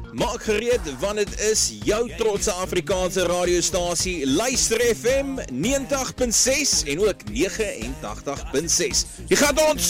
Maak gereed, want dit is jou trotse Afrikaanse radiostasie Luister FM 90.6 en ook 89.6. Die gaat ons